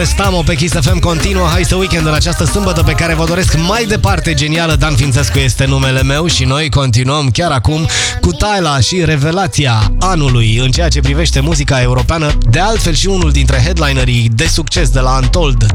Stamo pe Kiss FM continuă Hai să Weekend în această sâmbătă pe care vă doresc mai departe genială. Dan Fințescu este numele meu și noi continuăm chiar acum cu Tyla și revelația anului în ceea ce privește muzica europeană. De altfel și unul dintre headlinerii de succes de la Untold